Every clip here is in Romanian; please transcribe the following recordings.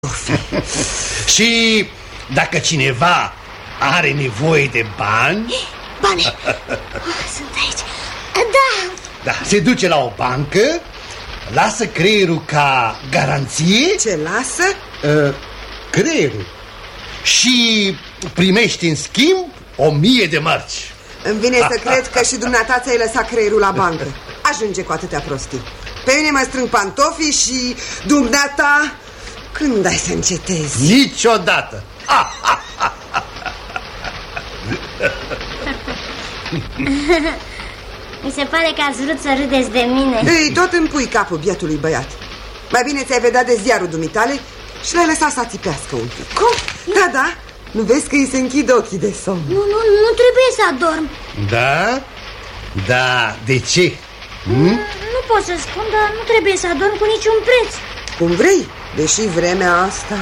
Și dacă cineva are nevoie de bani... Bani! Sunt aici. Da! Da, se duce la o bancă, lasă creierul ca garanție. Ce lasă? Creierul. Și primești în schimb 1000 de marci. Îmi vine să cred că și dumneata ți-ai lăsat creierul la bancă. Ajunge cu atâtea prostii. Pe mine mă strâng pantofii și dumneata... Când ai să încetezi? Niciodată. Mi se pare că ați vrut să râdeți de mine. Ei, tot îmi pui capul bietului băiat. Mai bine ți-ai vedea de ziarul dumitale și l-ai lăsat să țipească un pic. Cum? Da, nu vezi că îi se închid ochii de somn? Nu trebuie să adorm. Da? Da, de ce? Nu pot să spun, dar nu trebuie să adorm cu niciun preț. Cum vrei, deși vremea asta...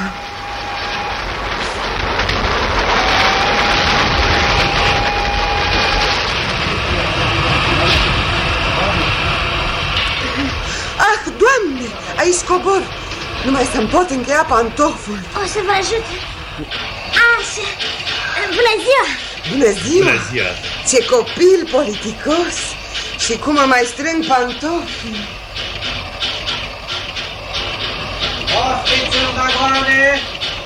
Ah, Doamne, aici scobor. Nu mai să-mi pot încheia pantoful. O să vă ajut. Așa. Bună ziua! Bună ziua! Bună ziua! Ce copil politicos! Și cum mă mai strâng pantofii. Ofiți în vagoane!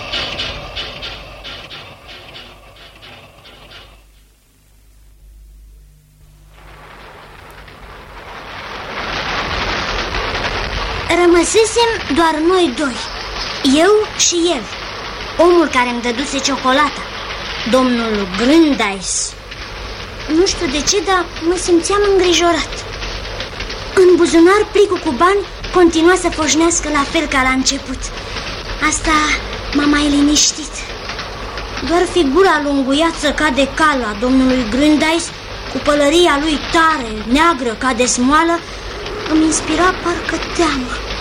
Rămăsesem doar noi doi, eu și el, omul care îmi dăduse ciocolata, domnul Grândais. Nu știu de ce, dar mă simțeam îngrijorat. În buzunar plicul cu bani continua să foșnească la fel ca la început. Asta m-a mai liniștit. Doar figura lunguiață ca de cal a domnului Grândais, cu pălăria lui tare, neagră ca de smoală, îmi inspira parcă teamă.